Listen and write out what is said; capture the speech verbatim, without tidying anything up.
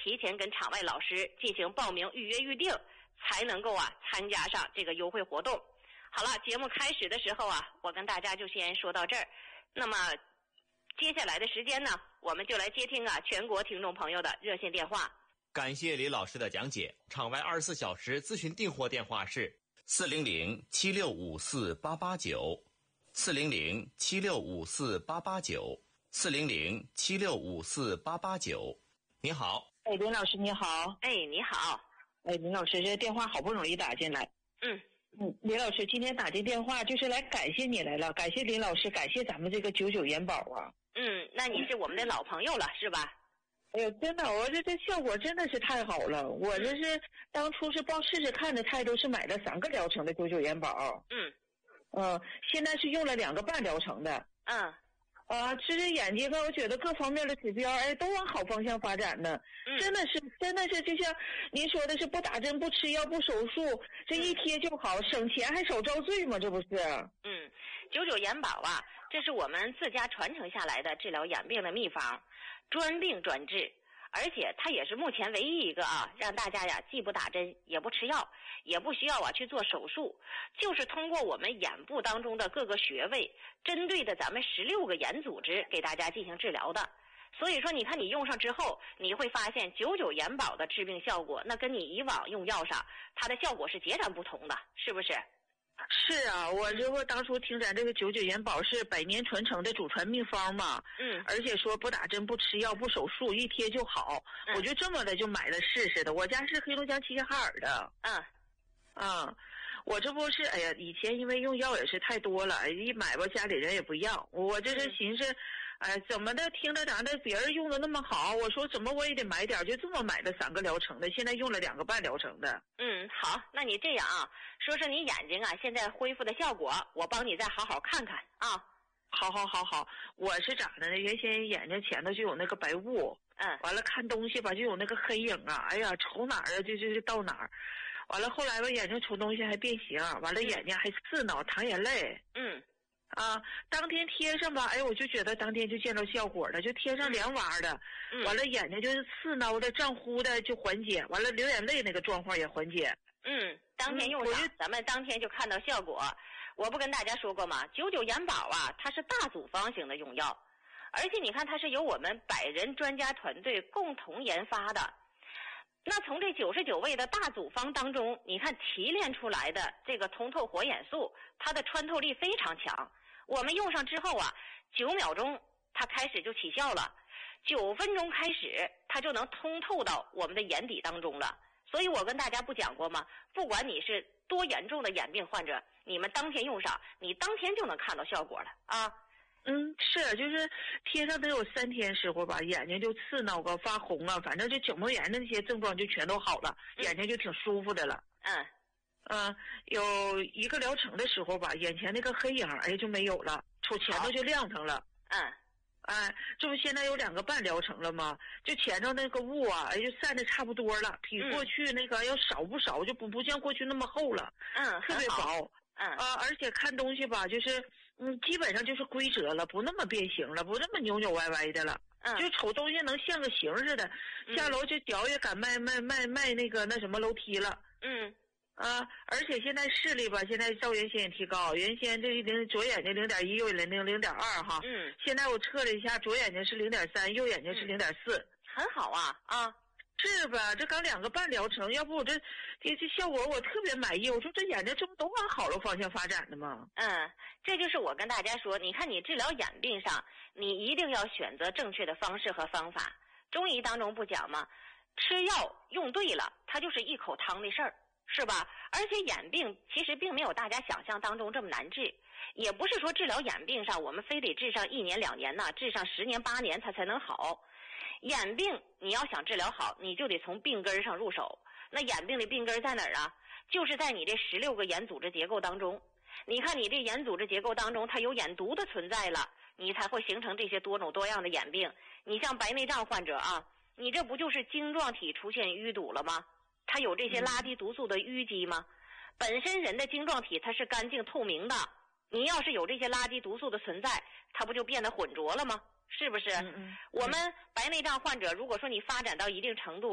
提前跟场外老师进行报名预约预定，才能够啊参加上这个优惠活动。好了，节目开始的时候啊，我跟大家就先说到这儿。那么接下来的时间呢，我们就来接听啊全国听众朋友的热线电话。 感谢李老师的讲解。场外二十四小时咨询订货电话是四零零七六五四八八九，四零零七六五四八八九，四零零七六五四八八九。你好， 哎，林老师你好。 哎，你好。 哎，林老师，这电话好不容易打进来。 嗯。 嗯，林老师，今天打这电话就是来感谢你来了，感谢林老师，感谢咱们这个九九元宝啊。 嗯，那你是我们的老朋友了，是吧？ 哎呦，真的，我这这效果真的是太好了。我这是当初是抱试试看的态度，是买了三个疗程的九九元宝。 嗯。 嗯，现在是用了两个半疗程的。 嗯。 啊，其实眼睛呢，我觉得各方面的指标，哎，都往好方向发展呢。 嗯、 真的是，真的是，就像您说的是，不打针、不吃药、不手术，这一贴就好，省钱还少遭罪嘛，这不是？ 嗯，九九眼保啊，这是我们自家传承下来的治疗眼病的秘方，专病专治。而且它也是目前唯一一个啊，让大家呀既不打针，也不吃药，也不需要啊去做手术，就是通过我们眼部当中的各个穴位，针对的咱们十六个眼组织给大家进行治疗的。所以说你看你用上之后，你会发现九九眼保的治病效果，那跟你以往用药上它的效果是截然不同的，是不是？ 是啊，我这不当初听咱这个九九眼保是百年传承的祖传秘方嘛， 嗯， 而且说不打针、不吃药、不手术，一贴就好， 嗯、 我就这么的就买了试试的。我家是黑龙江齐齐哈尔的， 嗯， 嗯，我这不是哎呀，以前因为用药也是太多了，一买吧家里人也不要，我这是寻思。哎，怎么的？听着咱的别人用的那么好，我说怎么我也得买点，就这么买的三个疗程的，现在用了两个半疗程的。 嗯，好，那你这样啊，说说你眼睛啊现在恢复的效果，我帮你再好好看看啊。 好好好好，我是咋的呢？原先眼睛前头就有那个白雾， 嗯， 完了看东西吧就有那个黑影啊，哎呀瞅哪儿啊就就就到哪儿，完了后来吧眼睛瞅东西还变形，完了眼睛还刺挠淌眼泪， 嗯。 啊，当天贴上吧，哎，我就觉得当天就见到效果了，就贴上凉哇的， 嗯、 完了眼睛就是刺挠的、胀乎的就缓解，完了流眼泪那个状况也缓解。 嗯，当天用上，嗯、咱们当天就看到效果。我不跟大家说过吗？九九眼保啊，它是大组方型的用药，而且你看它是由我们百人专家团队共同研发的。那从这九十九味的大组方当中，你看提炼出来的这个通透火眼素，它的穿透力非常强。我们用上之后啊，九秒钟它开始就起效了，九分钟开始它就能通透到我们的眼底当中了。所以我跟大家不讲过吗？不管你是多严重的眼病患者，你们当天用上，你当天就能看到效果了啊。 嗯，是，就是贴上得有三天时候吧，眼睛就刺挠个发红啊，反正就角膜炎的那些症状就全都好了， 嗯、 眼睛就挺舒服的了。 嗯。 嗯，有一个疗程的时候吧，眼前那个黑影哎就没有了，瞅前头就亮堂了。 嗯， 哎，这不现在有两个半疗程了吗？就前头那个雾啊，哎就散的差不多了，比过去那个要少不少，就不不像过去那么厚了。 嗯， 特别薄。 嗯啊，而且看东西吧，就是嗯，基本上就是规则了，不那么变形了，不那么扭扭歪歪的了。 嗯， 就瞅东西能像个形似的，下楼就脚也敢迈迈迈迈那个那什么楼梯了。 嗯。 啊，而且现在视力吧，现在照原先也提高，原先这零左眼睛零点一，右眼睛零点二哈。 嗯。 现在我测了一下，左眼睛是零点三，右眼睛是零点四， 很好啊啊。 是吧？这刚两个半疗程，要不我这这这效果我特别满意。我说这眼睛这不都往好了方向发展的吗？ 嗯，这就是我跟大家说，你看你治疗眼病上，你一定要选择正确的方式和方法。中医当中不讲吗？吃药用对了，它就是一口汤的事儿。是吧？而且眼病其实并没有大家想象当中这么难治，也不是说治疗眼病上我们非得治上一年两年呢，治上十年八年它才能好。眼病你要想治疗好，你就得从病根上入手。那眼病的病根在哪儿啊？就是在你这十六个眼组织结构当中。你看你这眼组织结构当中它有眼毒的存在了，你才会形成这些多种多样的眼病。你像白内障患者啊，你这不就是晶状体出现淤堵了吗？它有这些拉低毒素的淤积吗？本身人的晶状体它是干净透明的，你要是有这些拉低毒素的存在，它不就变得浑浊了吗？是不是？ 嗯嗯， 我们白内障患者如果说你发展到一定程度